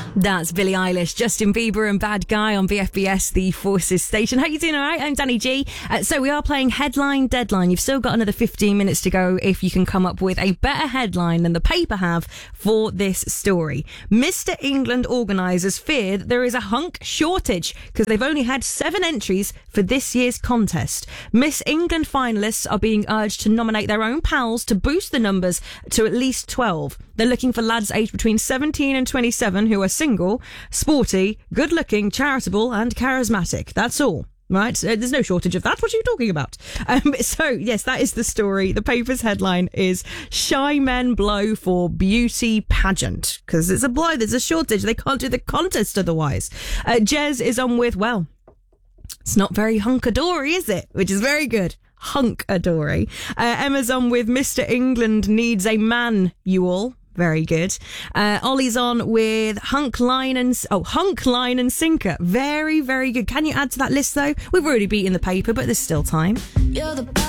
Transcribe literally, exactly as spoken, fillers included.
That's Billie Eilish, Justin Bieber and Bad Guy on B F B S, the Forces station. How you doing, all right? I'm Danny G. Uh, so we are playing Headline Deadline. You've still got another fifteen minutes to go if you can come up with a better headline than the paper have for this story. Mister England organisers fear that there is a hunk shortage because they've only had seven entries for this year's contest. Miss England finalists are being urged to nominate their own pals to boost the numbers to at least twelve. They're looking for lads aged between seventeen and twenty-seven who are single, sporty, good-looking, charitable and charismatic. That's all. Right? So there's no shortage of that. What are you talking about? Um, so, yes, that is the story. The paper's headline is Shy Men Blow for Beauty Pageant. Because it's a blow. There's a shortage. They can't do the contest otherwise. Uh, Jez is on with, well, it's not very hunkadory, is it? Which is very good. Hunkadory. Uh, Emma's on with Mister England Needs a Man, you all. Very good. Uh, Ollie's on with Hunk, Line and... Oh, Hunk, Line and Sinker. Very, very good. Can you add to that list, though? We've already beaten the paper, but there's still time. You're the